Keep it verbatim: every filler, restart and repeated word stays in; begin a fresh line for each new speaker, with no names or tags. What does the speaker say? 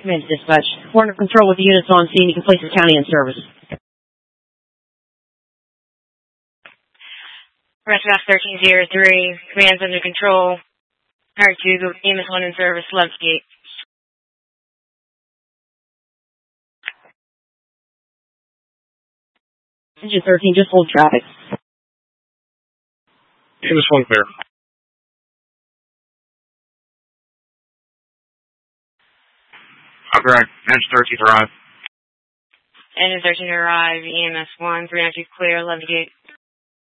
Command dispatch. Warrant of control with the units on scene. You can place the county in service.
Rescue thirteen oh three. Command's under control. Hard two, E M S one in service, left gate.
Engine thirteen, just hold traffic.
E M S one clear. Correct. Engine thirteen arrive.
Engine thirteen arrive, E M S one, three ninety-two clear, left gate.